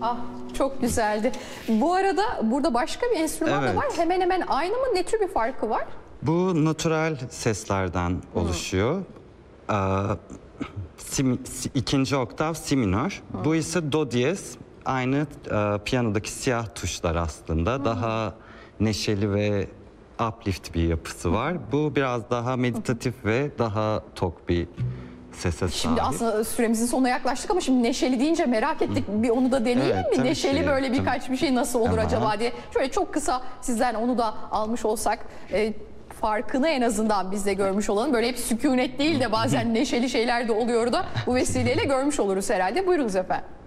Ah, çok güzeldi. Bu arada burada başka bir enstrüman da var. Hemen hemen aynı mı? Ne tür bir farkı var? Bu natural seslerden oluşuyor. İkinci oktav si minör. Bu ise do diyez. Aynı piyanodaki siyah tuşlar aslında. Daha neşeli ve uplift bir yapısı var. Bu biraz daha meditatif ve daha tok bir sese sahip. Şimdi aslında süremizin sonuna yaklaştık ama şimdi neşeli deyince merak ettik. Bir onu da deneyelim Evet, mi? Neşeli ki. böyle birkaç bir şey nasıl olur Tamam. acaba diye. Şöyle çok kısa sizden onu da almış olsak, farkını en azından biz de görmüş olalım. Böyle hep sükunet değil de bazen neşeli şeyler de oluyor da bu vesileyle görmüş oluruz herhalde. Buyurunuz efendim.